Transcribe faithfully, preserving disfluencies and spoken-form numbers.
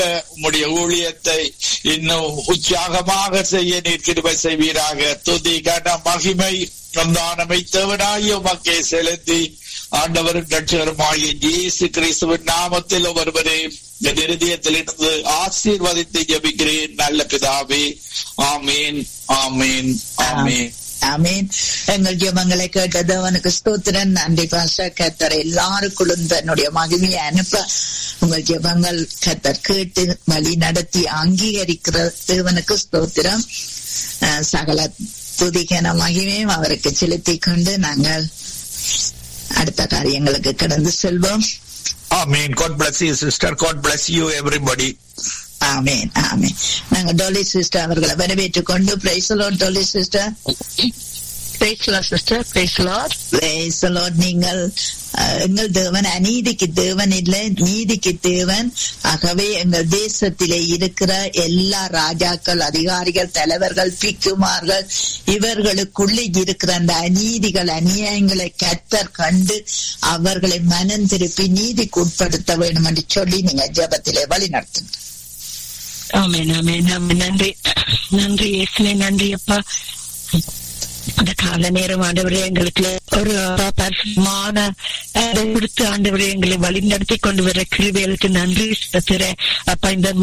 உம்முடைய ஊழியத்தை இன்னும் உற்சாகமாக செய்ய நீர் கிருபை செய்வீராக. துதி கன மகிமை நந்தானமை தேவனாய் உமக்கே செலுத்தி ஆண்டவரும் ரட்சகருமாகிய இயேசு கிறிஸ்துவின் நாமத்தில் ஒருவரே என் இருதயத்தில் இருந்து ஆசீர்வதித்து ஜெபிக்கிறேன் நல்ல பிதாவே. ஆமீன் ஆமீன் ஆமீன் ஆமீன். எங்கள் ஜெபங்களை கேட்டது அவனுக்கு ஸ்தோத்திரன். நன்றி பாஸ்டர். கர்த்தர் எல்லாருக்குள்ளும் தன்னுடைய மகிமையை அனுப்ப உங்கள் ஜெபங்கள் கர்த்தர் கேட்டு வழி நடத்தி அங்கீகரிக்கிற தேவனுக்கு ஸ்தோத்திரம். சகல துதிக்கான மகிமையும் அவருக்கு செலுத்தி கொண்டு நாங்கள் அடுத்த காரியங்களுக்கு கடந்து செல்வோம். Amen. God bless you, sister. God bless you, everybody. Amen. Amen. நாங்க டோலி சிஸ்டர் அவர்களை வரவேற்றுக் கொண்டு praise the Lord. Dolly sister. Praise the Lord sister. Praise the Lord. Praise the Lord. நீங்கள் எங்கள் தேவன் அநீதிக்கு தேவன் இல்லை, நீதிக்கு தேவன். ஆகவே எங்கள் தேசத்திலே இருக்கிற எல்லா ராஜாக்கள், அதிகாரிகள், தலைவர்கள், பிக்குமார்கள் இவர்களுக்குள்ளே இருக்கிற அந்த அநீதிகள், அநியாயங்களை கர்த்தர் கண்டு அவர்களை மனம் திருப்பி நீதிக்கு உட்படுத்த வேண்டும் என்று சொல்லி நீங்க ஜெபத்திலே வழி நடத்துங்க. ஆமென் ஆமென் ஆமென். நன்றி நன்றி இயேசுவே. நன்றி அப்பா. அந்த கால நேரம் ஆண்டவரே எங்களுக்கு ஒரு பரிசுத்தமான கொடுத்து ஆண்டவரே எங்களை வழி நடத்தி கொண்டு வர கிருபைகளுக்கு நன்றி செலுத்துறேன் அப்பா. இந்த